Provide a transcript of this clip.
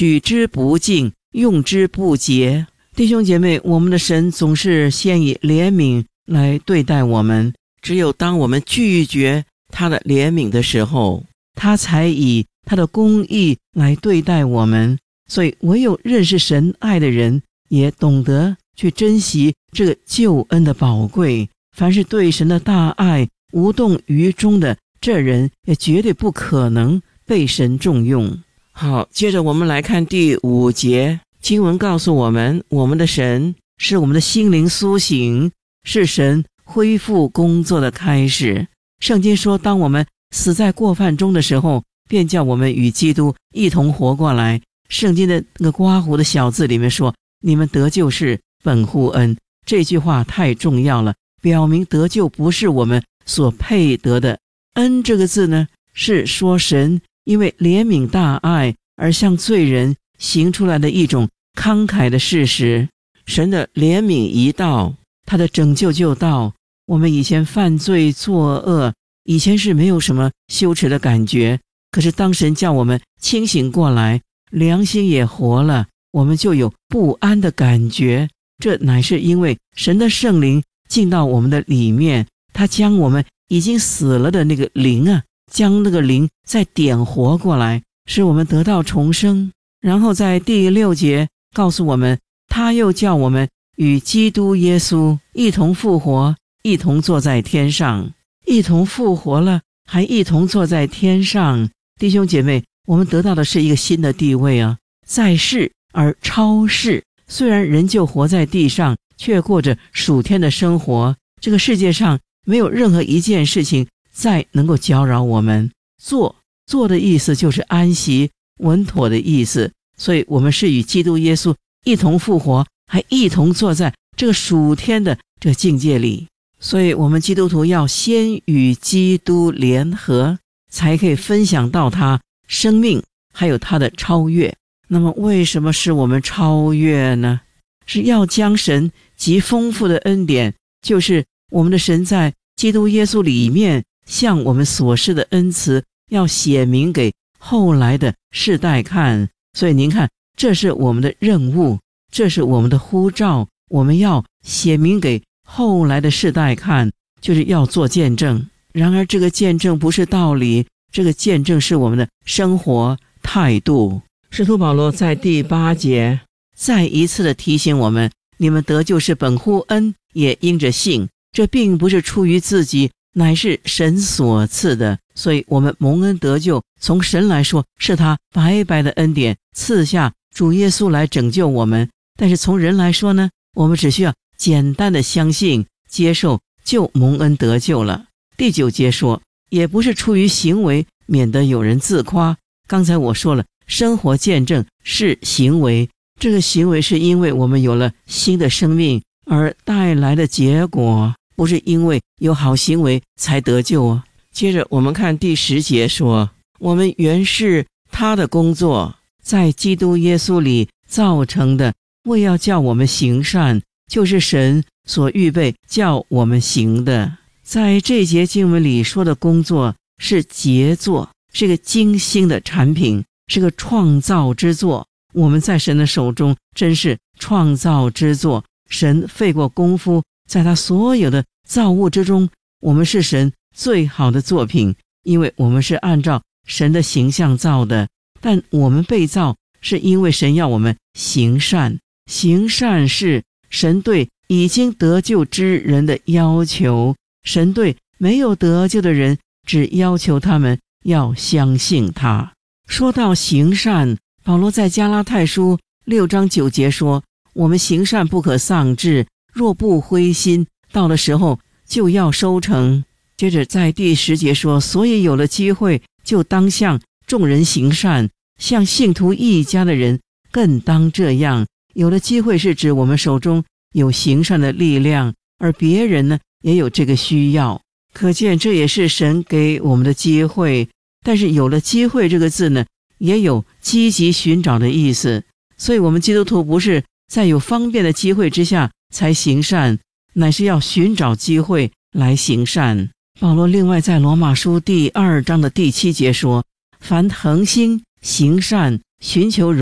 取之不尽，用之不竭。弟兄姐妹，我们的神总是先以怜悯来对待我们，只有当我们拒绝他的怜悯的时候，他才以他的公义来对待我们。所以唯有认识神爱的人，也懂得去珍惜这个救恩的宝贵。凡是对神的大爱无动于衷的，这人也绝对不可能被神重用。好，接着我们来看第5节，经文告诉我们，我们的神是我们的心灵苏醒，是神恢复工作的开始。圣经说，当我们死在过犯中的时候，便叫我们与基督一同活过来。圣经的那个括弧的小字里面说，你们得救是本乎恩。这句话太重要了，表明得救不是我们所配得的。恩这个字呢，是说神因为怜悯大爱而向罪人行出来的一种慷慨的事实。神的怜悯一到，他的拯救就到。我们以前犯罪作恶，以前是没有什么羞耻的感觉，可是当神叫我们清醒过来，良心也活了，我们就有不安的感觉。这乃是因为神的圣灵进到我们的里面，他将我们已经死了的那个灵将那个灵再点活过来，使我们得到重生。然后在第6节告诉我们，他又叫我们与基督耶稣一同复活，一同坐在天上。一同复活了，还一同坐在天上。弟兄姐妹，我们得到的是一个新的地位在世而超世。虽然人就活在地上，却过着属天的生活。这个世界上没有任何一件事情再能够搅扰我们。坐的意思就是安息稳妥的意思，所以我们是与基督耶稣一同复活，还一同坐在这个属天的这个境界里。所以我们基督徒要先与基督联合，才可以分享到他生命还有他的超越。那么为什么是我们超越呢？是要将神极丰富的恩典，就是我们的神在基督耶稣里面向我们所施的恩慈，要显明给后来的世代看。所以您看，这是我们的任务，这是我们的呼召，我们要显明给后来的世代看，就是要做见证。然而这个见证不是道理，这个见证是我们的生活态度。使徒保罗在第8节再一次的提醒我们，你们得救是本乎恩，也因着信，这并不是出于自己，乃是神所赐的。所以我们蒙恩得救，从神来说是他白白的恩典，赐下主耶稣来拯救我们。但是从人来说呢，我们只需要简单的相信接受，就蒙恩得救了。第9节说，也不是出于行为，免得有人自夸。刚才我说了，生活见证是行为，这个行为是因为我们有了新的生命而带来的结果，不是因为有好行为才得救接着我们看第10节说，我们原是他的工作，在基督耶稣里造成的，为要叫我们行善，就是神所预备叫我们行的。在这节经文里说的工作是杰作，是个精心的产品，是个创造之作。我们在神的手中真是创造之作，神费过功夫，在他所有的造物之中，我们是神最好的作品，因为我们是按照神的形象造的。但我们被造是因为神要我们行善，行善是神对已经得救之人的要求，神对没有得救的人只要求他们要相信他。说到行善，保罗在加拉太书6章9节说，我们行善不可丧志，若不灰心，到了时候就要收成。接着在第10节说，所以有了机会，就当向众人行善，向信徒一家的人更当这样。有了机会是指我们手中有行善的力量，而别人呢也有这个需要，可见这也是神给我们的机会。但是有了机会这个字呢，也有积极寻找的意思，所以我们基督徒不是在有方便的机会之下才行善，乃是要寻找机会来行善。保罗另外在罗马书第2章的第7节说，凡恒心行善，寻求